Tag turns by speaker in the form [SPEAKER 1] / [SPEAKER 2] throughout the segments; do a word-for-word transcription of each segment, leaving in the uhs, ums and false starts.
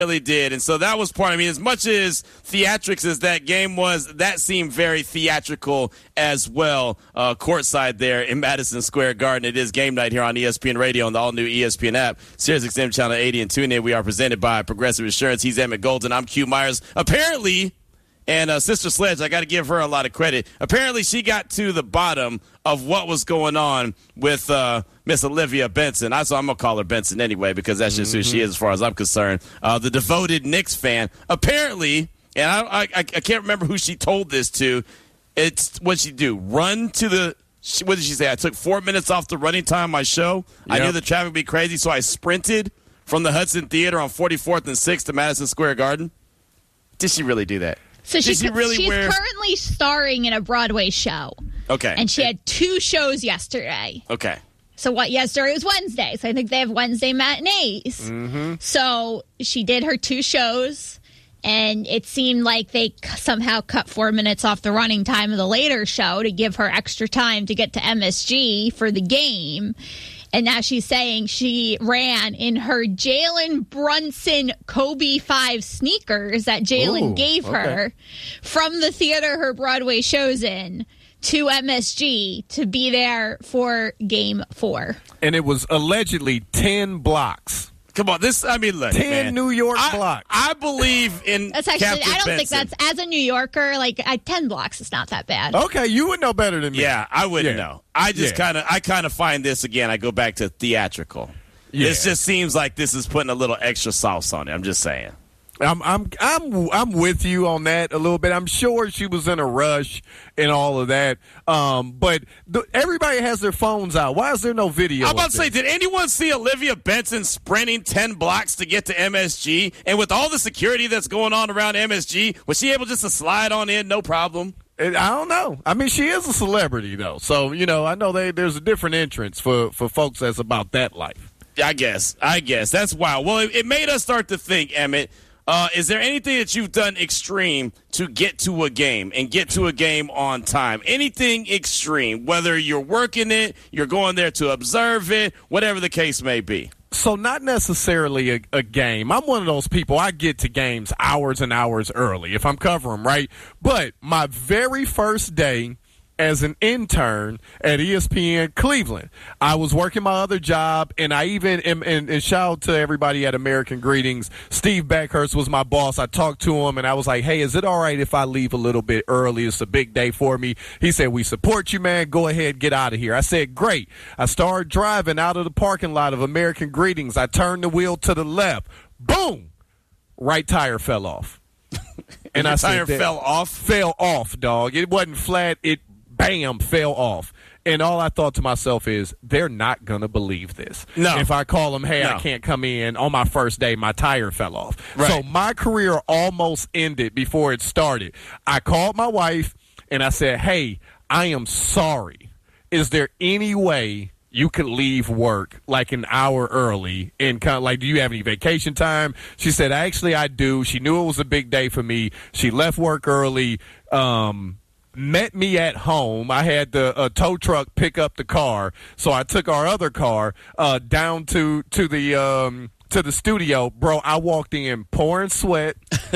[SPEAKER 1] really did. And so that was part, I mean, as much as theatrics as that game was, that seemed very theatrical as well, uh, courtside there in Madison Square Garden. It is game night here on E S P N Radio and the all-new E S P N app, Sirius X M Channel eighty, and tune in. We are presented by Progressive Insurance. He's Emmett Golden. I'm Q Myers. Apparently, and uh, Sister Sledge, I got to give her a lot of credit. Apparently, she got to the bottom of what was going on with uh, Miss Olivia Benson. I, so I'm going to call her Benson anyway because that's just mm-hmm. who she is as far as I'm concerned. Uh, the devoted Knicks fan. Apparently, and I, I, I can't remember who she told this to, it's what she do. Run to the – what did she say? I took four minutes off the running time of my show. Yep. I knew the traffic would be crazy, so I sprinted from the Hudson Theater on forty-fourth and sixth to Madison Square Garden. Did she really do that?
[SPEAKER 2] So she,
[SPEAKER 1] she really
[SPEAKER 2] she's
[SPEAKER 1] wear...
[SPEAKER 2] currently starring in a Broadway show.
[SPEAKER 1] Okay.
[SPEAKER 2] And she had two shows yesterday.
[SPEAKER 1] Okay.
[SPEAKER 2] So what? Yesterday was Wednesday. So I think they have Wednesday matinees.
[SPEAKER 1] Mm-hmm.
[SPEAKER 2] So she did her two shows, and it seemed like they somehow cut four minutes off the running time of the later show to give her extra time to get to M S G for the game. And now she's saying she ran in her Jalen Brunson Kobe five sneakers that Jalen gave
[SPEAKER 3] okay.
[SPEAKER 2] her from the theater her Broadway show's in to M S G to be there for game four.
[SPEAKER 3] And it was allegedly ten blocks.
[SPEAKER 1] Come on, this, I mean, look,
[SPEAKER 3] ten
[SPEAKER 1] man,
[SPEAKER 3] New York
[SPEAKER 1] I,
[SPEAKER 3] blocks.
[SPEAKER 1] I believe in
[SPEAKER 2] That's actually,
[SPEAKER 1] Captain
[SPEAKER 2] I don't
[SPEAKER 1] Benson.
[SPEAKER 2] think that's, as a New Yorker, like, I, ten blocks is not that bad.
[SPEAKER 3] Okay, you would know better than me.
[SPEAKER 1] Yeah, I wouldn't
[SPEAKER 3] Yeah.
[SPEAKER 1] know. I just
[SPEAKER 3] Yeah.
[SPEAKER 1] kind of, I kind of find this, again, I go back to theatrical.
[SPEAKER 3] Yeah.
[SPEAKER 1] It just seems like this is putting a little extra sauce on it. I'm just saying.
[SPEAKER 3] I'm I'm I'm I'm with you on that a little bit. I'm sure she was in a rush and all of that. Um, but the, everybody has their phones out. Why is there no video?
[SPEAKER 1] I'm about
[SPEAKER 3] of
[SPEAKER 1] to say,
[SPEAKER 3] this?
[SPEAKER 1] did anyone see Olivia Benson sprinting ten blocks to get to M S G? And with all the security that's going on around M S G, was she able just to slide on in, no problem?
[SPEAKER 3] I don't know. I mean, she is a celebrity though, so you know, I know they, there's a different entrance for for folks that's about that life.
[SPEAKER 1] I guess. I guess that's wild. Well, it, it made us start to think, Emmett. Uh, is there anything that you've done extreme to get to a game and get to a game on time? Anything extreme, whether you're working it, you're going there to observe it, whatever the case may be.
[SPEAKER 3] So not necessarily a, a game. I'm one of those people, I get to games hours and hours early if I'm covering, right? But my very first day as an intern at E S P N Cleveland, I was working my other job, and I even, and, and, and shout out to everybody at American Greetings, Steve Beckhurst was my boss. I talked to him, and I was like, hey, is it all right if I leave a little bit early? It's a big day for me. He said, we support you, man. Go ahead, get out of here. I said, great. I started driving out of the parking lot of American Greetings. I turned the wheel to the left. Boom! Right tire fell off.
[SPEAKER 1] And
[SPEAKER 3] I
[SPEAKER 1] your tire
[SPEAKER 3] said,
[SPEAKER 1] fell off?
[SPEAKER 3] Fell off, dog. It wasn't flat. It bam, fell off. And all I thought to myself is, they're not going to believe this.
[SPEAKER 1] No.
[SPEAKER 3] If I call them, hey,
[SPEAKER 1] No.
[SPEAKER 3] I can't come in on my first day, my tire fell off.
[SPEAKER 1] Right.
[SPEAKER 3] So my career almost ended before it started. I called my wife, and I said, hey, I am sorry. Is there any way you could leave work like an hour early and kind of like, do you have any vacation time? She said, actually, I do. She knew it was a big day for me. She left work early. Um, met me at home. I had the uh, tow truck pick up the car, so I took our other car uh, down to to the um, to the studio. Bro, I walked in pouring sweat,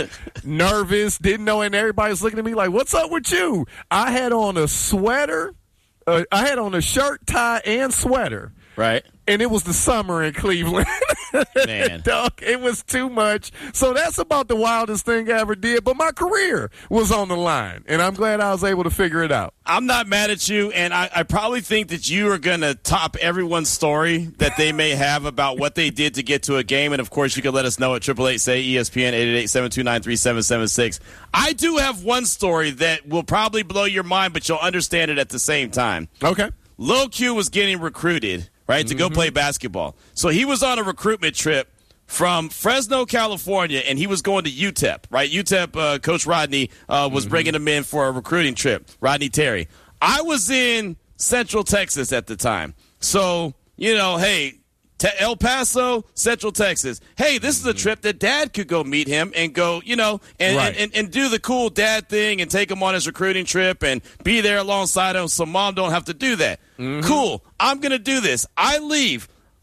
[SPEAKER 3] nervous, didn't know, and everybody's looking at me like, "What's up with you?" I had on a sweater, uh, I had on a shirt, tie, and sweater.
[SPEAKER 1] Right.
[SPEAKER 3] And it was the summer in Cleveland.
[SPEAKER 1] Man.
[SPEAKER 3] Dog, it was too much. So that's about the wildest thing I ever did. But my career was on the line, and I'm glad I was able to figure it out.
[SPEAKER 1] I'm not mad at you, and I, I probably think that you are going to top everyone's story that they may have about what they did to get to a game. And, of course, you can let us know at triple eight say E S P N, eight eight eight, seven two nine, three seven seven six. I do have one story that will probably blow your mind, but you'll understand it at the same time.
[SPEAKER 3] Okay.
[SPEAKER 1] Lil Q was getting recruited, right, to
[SPEAKER 3] Mm-hmm.
[SPEAKER 1] go play basketball. So he was on a recruitment trip from Fresno, California, and he was going to U T E P, right? U T E P, uh, Coach Rodney uh, was mm-hmm. bringing him in for a recruiting trip, Rodney Terry. I was in Central Texas at the time. So, you know, hey, Te- El Paso, Central Texas. Hey, this is a trip that Dad could go meet him and go, you know, and,
[SPEAKER 3] right.
[SPEAKER 1] and, and, and do the cool dad thing and take him on his recruiting trip and be there alongside him so Mom don't have to do that. Mm-hmm. Cool. I'm going to do this. I leave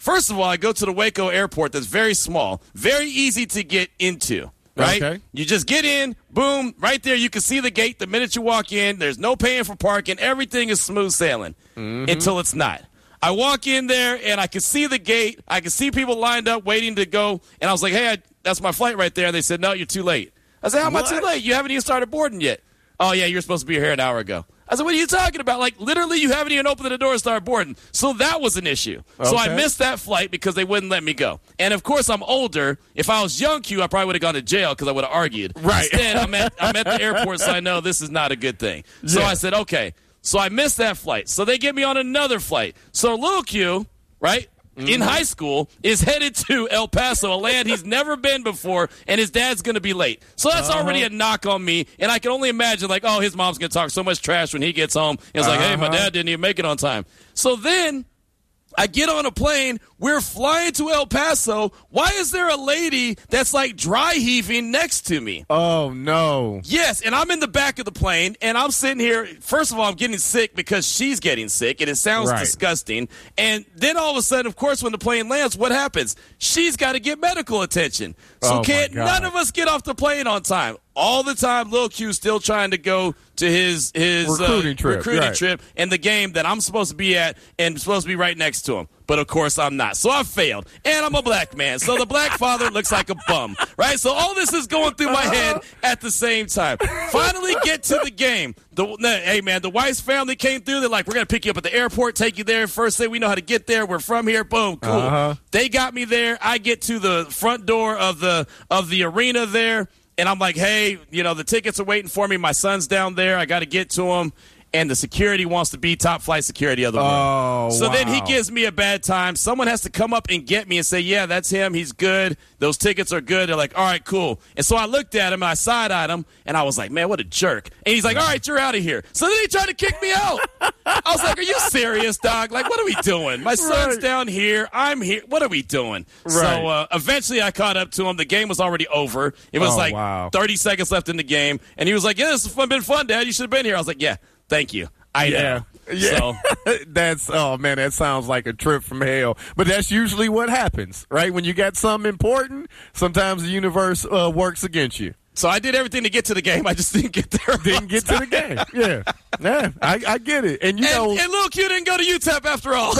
[SPEAKER 1] first of all, I go to the Waco airport that's very small, very easy to get into. Right?
[SPEAKER 3] Okay.
[SPEAKER 1] You just get in, boom, right there. You can see the gate the minute you walk in. There's no paying for parking. Everything is smooth sailing mm-hmm. until it's not. I walk in there, and I can see the gate. I can see people lined up waiting to go. And I was like, hey, I, that's my flight right there. And they said, no, you're too late. I said, how am I too late? You haven't even started boarding yet. Oh, yeah, you're supposed to be here an hour ago. I said, what are you talking about? Like, literally, you haven't even opened the door and started boarding. So that was an issue. Okay. So I missed that flight because they wouldn't let me go. And, of course, I'm older. If I was young Q, I probably would have gone to jail because I would have argued.
[SPEAKER 3] Right.
[SPEAKER 1] Instead, I'm at, I'm at the airport, so I know this is not a good thing. So yeah. I said, okay. So I missed that flight. So they get me on another flight. So little Q, right, mm-hmm. in high school, is headed to El Paso, a land he's never been before, and his dad's going to be late. So that's uh-huh. already a knock on me, and I can only imagine, like, oh, his mom's going to talk so much trash when he gets home. And it's uh-huh. like, hey, my dad didn't even make it on time. So then I get on a plane. We're flying to El Paso. Why is there a lady that's like dry heaving next to me?
[SPEAKER 3] Oh, no.
[SPEAKER 1] Yes, and I'm in the back of the plane, and I'm sitting here. First of all, I'm getting sick because she's getting sick, and it sounds right. disgusting. And then all of a sudden, of course, when the plane lands, what happens? She's got to get medical attention. So
[SPEAKER 3] oh
[SPEAKER 1] can't none of us get off the plane on time. All the time, Lil Q's still trying to go to his his
[SPEAKER 3] recruiting,
[SPEAKER 1] uh,
[SPEAKER 3] trip,
[SPEAKER 1] recruiting
[SPEAKER 3] right.
[SPEAKER 1] trip and the game that I'm supposed to be at and supposed to be right next to him. But, of course, I'm not. So I failed. And I'm a black man. So the black father looks like a bum, right? So all this is going through my head at the same time. Finally get to the game. The, hey, man, the Weiss family came through. They're like, we're going to pick you up at the airport, take you there. First thing we know how to get there. We're from here. Boom, cool.
[SPEAKER 3] Uh-huh.
[SPEAKER 1] They got me there. I get to the front door of the of the arena there. And I'm like, hey, you know, the tickets are waiting for me. My son's down there. I got to get to him. And the security wants to be top flight security of the world.
[SPEAKER 3] Oh,
[SPEAKER 1] so
[SPEAKER 3] wow.
[SPEAKER 1] then he gives me a bad time. Someone has to come up and get me and say, yeah, that's him. He's good. Those tickets are good. They're like, all right, cool. And so I looked at him and I side-eyed him, and I was like, man, what a jerk. And he's like, all right, you're out of here. So then he tried to kick me out. I was like, are you serious, dog? Like, what are we doing? My son's
[SPEAKER 3] right.
[SPEAKER 1] down here. I'm here. What are we doing?
[SPEAKER 3] Right.
[SPEAKER 1] So uh, eventually I caught up to him. The game was already over. It was
[SPEAKER 3] oh,
[SPEAKER 1] like
[SPEAKER 3] wow.
[SPEAKER 1] thirty seconds left in the game. And he was like, yeah, this has been fun, Dad. You should have been here. I was like, yeah, thank you. I
[SPEAKER 3] yeah.
[SPEAKER 1] know.
[SPEAKER 3] Yeah.
[SPEAKER 1] So.
[SPEAKER 3] That's, oh, man, that sounds like a trip from hell. But that's usually what happens, right? When you got something important, sometimes the universe uh, works against you.
[SPEAKER 1] So I did everything to get to the game. I just didn't get there.
[SPEAKER 3] Didn't get
[SPEAKER 1] time.
[SPEAKER 3] to the game. Yeah. Yeah, I, I get it. And, you
[SPEAKER 1] and,
[SPEAKER 3] know.
[SPEAKER 1] And Lil Q didn't go to U T E P after all.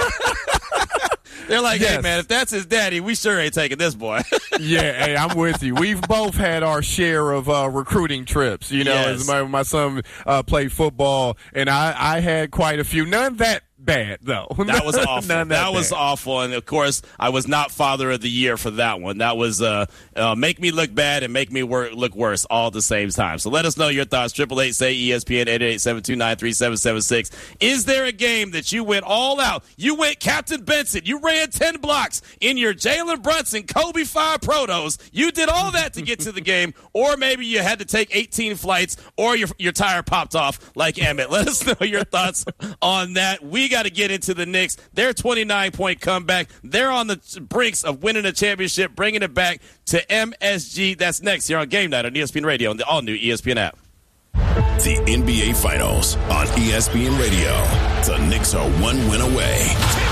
[SPEAKER 1] They're like,
[SPEAKER 3] yes.
[SPEAKER 1] hey, man, if that's his daddy, we sure ain't taking this boy.
[SPEAKER 3] Yeah, hey, I'm with you. We've both had our share of uh, recruiting trips. You know,
[SPEAKER 1] yes.
[SPEAKER 3] as my, my son uh, played football, and I, I had quite a few. None that bad, though.
[SPEAKER 1] That was awful.
[SPEAKER 3] None
[SPEAKER 1] that
[SPEAKER 3] that
[SPEAKER 1] was
[SPEAKER 3] bad.
[SPEAKER 1] awful. And, of course, I was not Father of the Year for that one. That was uh, uh, make me look bad and make me wor- look worse all at the same time. So let us know your thoughts. Triple eight say E S P N eight eight eight, seven two nine, three seven seven six. Is there a game that you went all out? You went Captain Benson. You ran ten blocks in your Jalen Brunson Kobe five Protos. You did all that to get to the game. Or maybe you had to take eighteen flights or your, your tire popped off like Emmett. Let us know your thoughts on that. We got to get into the Knicks. Their twenty-nine point comeback. They're on the brinks of winning a championship, bringing it back to M S G. That's next here on Game Night on E S P N Radio and the all-new E S P N app.
[SPEAKER 4] The N B A Finals on E S P N Radio. The Knicks are one win away.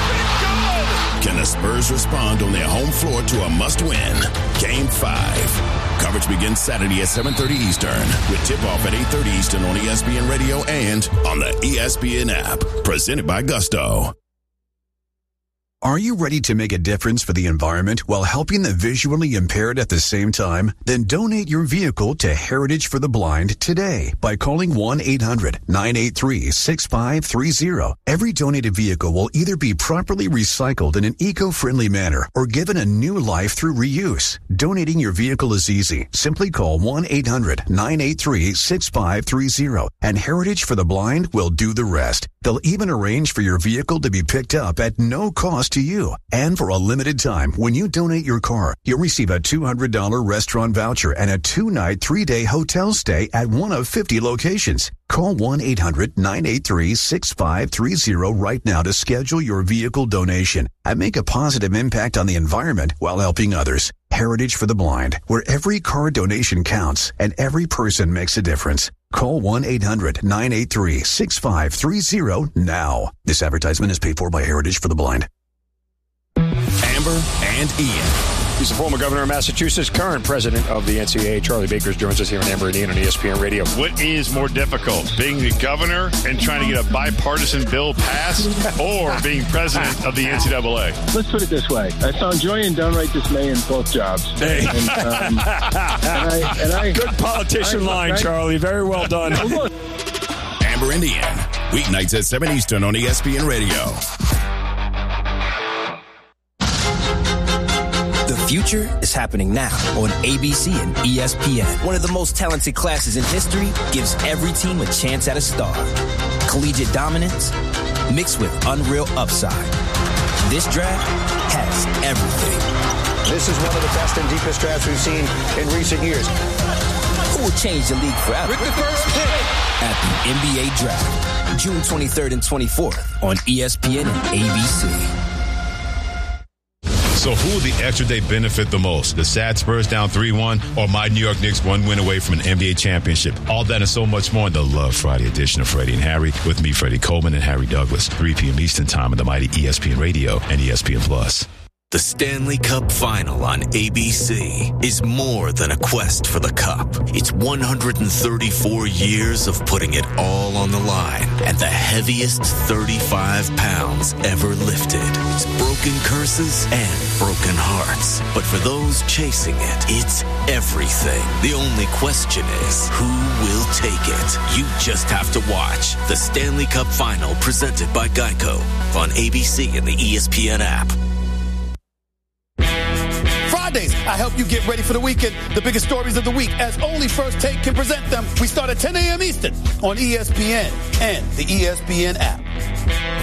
[SPEAKER 4] Can the Spurs respond on their home floor to a must-win? Game five. Coverage begins Saturday at seven thirty Eastern with tip-off at eight thirty Eastern on E S P N Radio and on the E S P N app. Presented by Gusto.
[SPEAKER 5] Are you ready to make a difference for the environment while helping the visually impaired at the same time? Then donate your vehicle to Heritage for the Blind today by calling one eight hundred nine eight three six five three zero. Every donated vehicle will either be properly recycled in an eco-friendly manner or given a new life through reuse. Donating your vehicle is easy. Simply call one eight hundred nine eight three six five three zero and Heritage for the Blind will do the rest. They'll even arrange for your vehicle to be picked up at no cost to you. And for a limited time, when you donate your car, you'll receive a two hundred dollars restaurant voucher and a two-night, three-day hotel stay at one of fifty locations. Call one eight hundred nine eight three six five three zero right now to schedule your vehicle donation and make a positive impact on the environment while helping others. Heritage for the Blind, where every car donation counts and every person makes a difference. Call one eight hundred nine eight three six five three zero now. This advertisement is paid for by Heritage for the Blind.
[SPEAKER 4] Amber and Ian.
[SPEAKER 6] He's the former governor of Massachusetts, current president of the N C double A. Charlie Bakers joins us here on Amber and Ian on E S P N Radio.
[SPEAKER 7] What is more difficult, being the governor and trying to get a bipartisan bill passed, or being president of the N C double A?
[SPEAKER 8] Let's put it this way. I found joy and downright dismay in both jobs.
[SPEAKER 6] Hey.
[SPEAKER 8] And, um, and I, and I,
[SPEAKER 6] Good politician
[SPEAKER 8] I,
[SPEAKER 6] line,
[SPEAKER 8] I,
[SPEAKER 6] Charlie. Very well done.
[SPEAKER 4] Amber and Ian, weeknights at seven Eastern on E S P N Radio.
[SPEAKER 9] The future is happening now on A B C and E S P N. One of the most talented classes in history gives every team a chance at a star. Collegiate dominance mixed with unreal upside. This draft has everything.
[SPEAKER 10] This is one of the best and deepest drafts we've seen in recent years.
[SPEAKER 9] Who will change the league forever?
[SPEAKER 10] With the first pick
[SPEAKER 9] at the N B A Draft, June twenty-third and twenty-fourth on E S P N and A B C.
[SPEAKER 11] So who will the extra day benefit the most? The sad Spurs down three one or my New York Knicks one win away from an N B A championship? All that and so much more in the Love Friday edition of Freddie and Harry with me, Freddie Coleman and Harry Douglas, three p.m. Eastern Time on the mighty E S P N Radio and E S P N Plus.
[SPEAKER 12] The Stanley Cup Final on A B C is more than a quest for the cup. It's one hundred thirty-four years of putting it all on the line and the heaviest thirty-five pounds ever lifted. It's broken curses and broken hearts. But for those chasing it, it's everything. The only question is, who will take it? You just have to watch the Stanley Cup Final presented by Geico on A B C and the E S P N app.
[SPEAKER 13] Fridays, I help you get ready for the weekend. The biggest stories of the week, as only First Take can present them. We start at ten a.m. Eastern on E S P N and the E S P N app.